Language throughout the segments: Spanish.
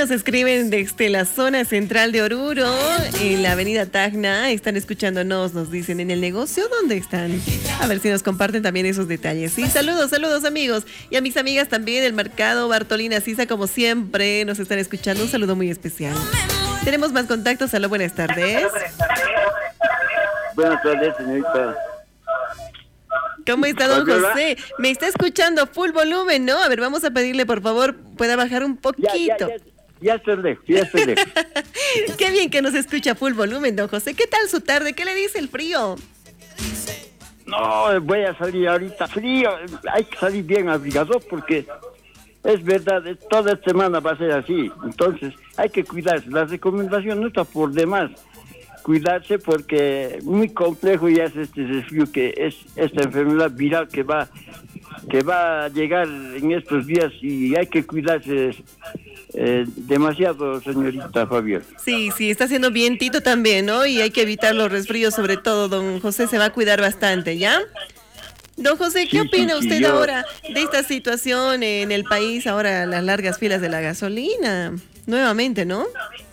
nos escriben desde la zona central de Oruro, en la avenida Tacna. Están escuchándonos, nos dicen, ¿en el negocio dónde están? A ver si nos comparten también esos detalles. Sí, saludos amigos. Y a mis amigas también del mercado Bartolina Sisa, como siempre, nos están escuchando. Un saludo muy especial. Tenemos más contactos. Aló, buenas tardes. Buenas tardes, señorita. ¿Cómo está, don José? Me está escuchando full volumen, ¿no? A ver, vamos a pedirle, por favor, pueda bajar un poquito. Ya estoy lejos. Qué bien que nos escucha full volumen, don José. ¿Qué tal su tarde? ¿Qué le dice el frío? No, voy a salir ahorita frío. Hay que salir bien abrigado porque es verdad, toda semana va a ser así. Entonces, hay que cuidarse. La recomendación no está por demás. Cuidarse porque muy complejo ya es este resfrío, que es esta enfermedad viral que va a llegar en estos días, y hay que cuidarse demasiado, señorita Fabiola. Sí, está haciendo vientito también, ¿no? Y hay que evitar los resfríos, sobre todo. Don José se va a cuidar bastante, ¿ya? Don José, ¿qué opina usted ahora de esta situación en el país, ahora las largas filas de la gasolina? Nuevamente, ¿no?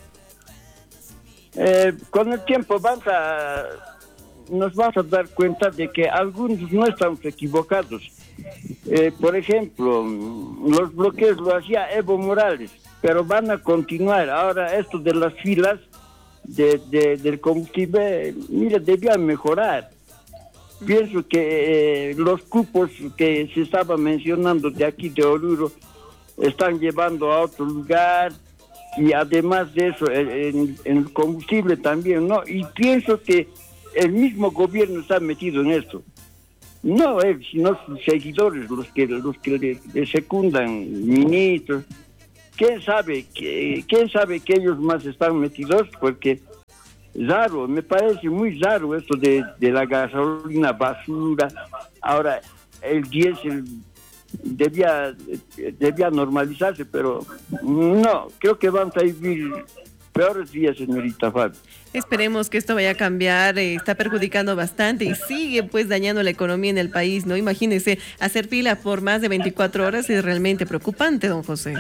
Con el tiempo nos vamos a dar cuenta de que algunos no estamos equivocados. Por ejemplo, los bloqueos lo hacía Evo Morales, pero van a continuar. Ahora esto de las filas del combustible, mire, debían mejorar. Pienso que los cupos que se estaba mencionando de aquí de Oruro están llevando a otro lugar. Y además de eso, en el combustible también, ¿no? Y pienso que el mismo gobierno está metido en esto. No él, sino sus seguidores, los que le secundan, ministros. ¿Quién sabe que ellos más están metidos? Porque raro, me parece muy raro esto de la gasolina basura. Ahora, el diésel debía normalizarse, pero no, creo que vamos a vivir peores días, señorita Fabi. Esperemos que esto vaya a cambiar. Está perjudicando bastante y sigue pues dañando la economía en el país, ¿no? Imagínese, hacer fila por más de 24 horas es realmente preocupante, don José.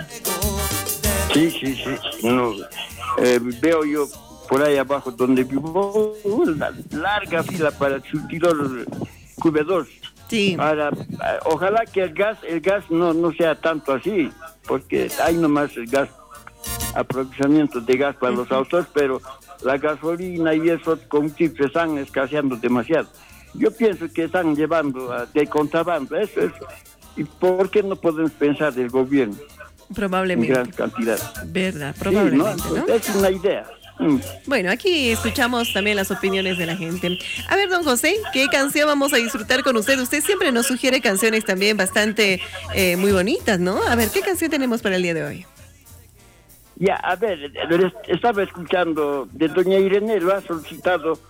Sí. No, veo yo por ahí abajo donde vivo una larga fila para el surtidor QB2. Sí. Ojalá que el gas no sea tanto así, porque hay nomás el gas, aprovisionamiento de gas para los autos, pero la gasolina y esos combustibles están escaseando demasiado. Yo pienso que están llevando de contrabando, eso. ¿Y por qué no podemos pensar del gobierno? Probablemente. En gran cantidad. ¿Verdad? Probablemente, sí, ¿no? ¿no? Es una idea. Bueno, aquí escuchamos también las opiniones de la gente. A ver, don José, ¿qué canción vamos a disfrutar con usted? Usted siempre nos sugiere canciones también bastante muy bonitas, ¿no? A ver, ¿qué canción tenemos para el día de hoy? Ya, a ver, estaba escuchando de doña Irene, lo ha solicitado,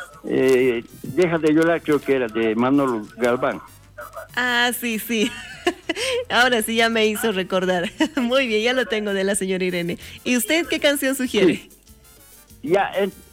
Deja de llorar, creo que era de Manolo Galván. Ah, sí. Ahora sí ya me hizo recordar. Muy bien, ya lo tengo de la señora Irene. ¿Y usted qué canción sugiere? Sí. Ya,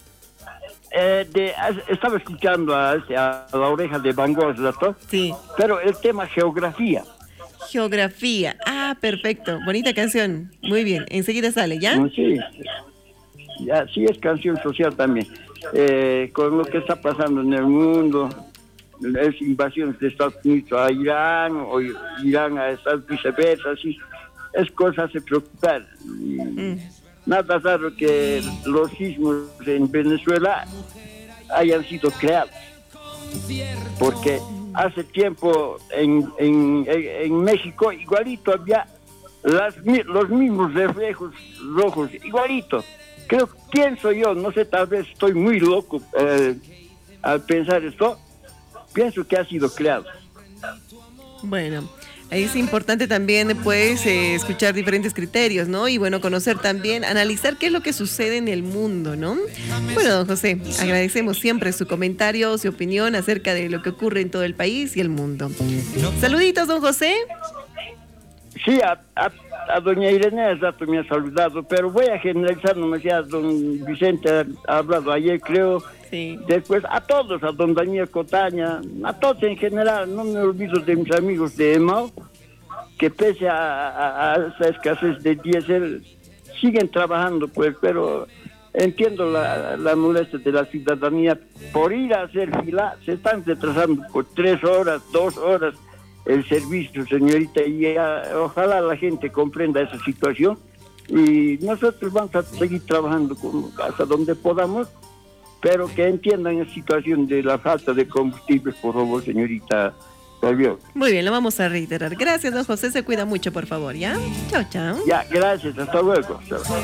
estaba escuchando a la oreja de Van Gogh, ¿no? Sí. Pero el tema geografía. Geografía. Ah, perfecto. Bonita canción. Muy bien. Enseguida sale, ¿ya? Sí. Ya, sí, es canción social también. Con lo que está pasando en el mundo, es invasiones de Estados Unidos a Irán, o Irán a Estados Unidos, viceversa, así. Es cosa de preocupar. Nada raro que los sismos en Venezuela hayan sido creados, porque hace tiempo en México igualito había los mismos reflejos rojos, igualito. Pienso yo, no sé, tal vez estoy muy loco al pensar esto, pienso que ha sido creado. Bueno, es importante también, pues, escuchar diferentes criterios, ¿no? Y bueno, conocer también, analizar qué es lo que sucede en el mundo, ¿no? Bueno, don José, agradecemos siempre su comentario, su opinión acerca de lo que ocurre en todo el país y el mundo. Saluditos, don José. Sí, a doña Irene hace rato me ha saludado, pero voy a generalizar, no me decía, don Vicente ha hablado ayer, creo. Sí. Después a todos, a don Daniel Cotaña, a todos en general. No me olvido de mis amigos de Emao, que pese a esa escasez de diésel, siguen trabajando, pues, pero entiendo la molestia de la ciudadanía por ir a hacer fila. Se están retrasando por 3 horas, 2 horas el servicio, señorita, y ojalá la gente comprenda esa situación y nosotros vamos a seguir trabajando hasta donde podamos, pero que entiendan la situación de la falta de combustible, por favor, señorita. Muy bien, lo vamos a reiterar. Gracias, don José, se cuida mucho, por favor, ¿ya? Chao, chao. Ya, gracias, hasta luego.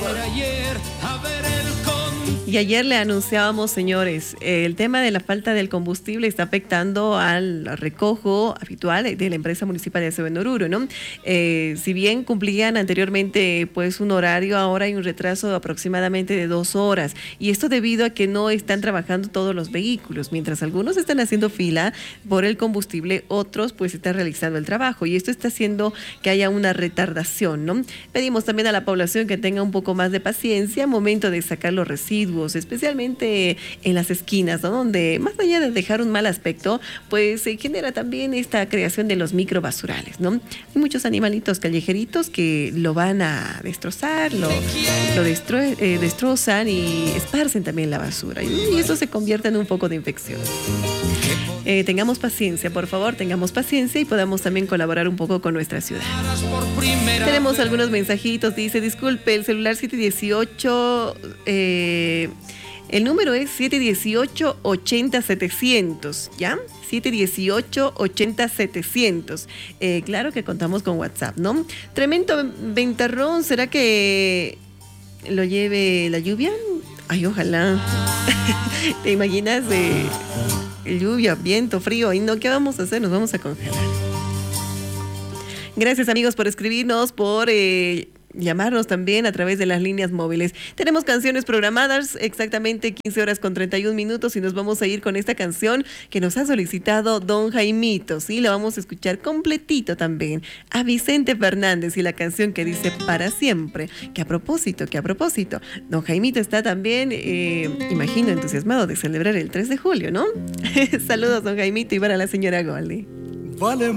Y ayer le anunciábamos, señores, el tema de la falta del combustible está afectando al recojo habitual de la empresa municipal de Aseo en Oruro, ¿no? Si bien cumplían anteriormente pues un horario, ahora hay un retraso aproximadamente de 2 horas. Y esto debido a que no están trabajando todos los vehículos. Mientras algunos están haciendo fila por el combustible, otros pues están realizando el trabajo. Y esto está haciendo que haya una retardación, ¿no? Pedimos también a la población que tenga un poco más de paciencia, momento de sacar los residuos, especialmente en las esquinas, ¿no? Donde más allá de dejar un mal aspecto, pues se genera también esta creación de los microbasurales, ¿no? Hay muchos animalitos callejeritos que lo van a destrozar, lo destrozan y esparcen también la basura y eso se convierte en un foco de infección. Tengamos paciencia, por favor, tengamos paciencia y podamos también colaborar un poco con nuestra ciudad. Tenemos algunos mensajitos, dice, disculpe, el celular 718, el número es 718-80-700, ¿ya? 718-80-700. Claro que contamos con WhatsApp, ¿no? Tremendo ventarrón, ¿será que lo lleve la lluvia? Ay, ojalá. ¿Te imaginas? Lluvia, viento, frío, y no, ¿qué vamos a hacer? Nos vamos a congelar. Gracias, amigos, por escribirnos, por llamarnos también a través de las líneas móviles. Tenemos canciones programadas, exactamente 15:31 y nos vamos a ir con esta canción que nos ha solicitado don Jaimito, ¿sí? La vamos a escuchar completito también, a Vicente Fernández y la canción que dice Para Siempre, que a propósito, don Jaimito está también, imagino, entusiasmado de celebrar el 3 de julio, ¿no? Saludos, don Jaimito, y para la señora Goldi. Vale.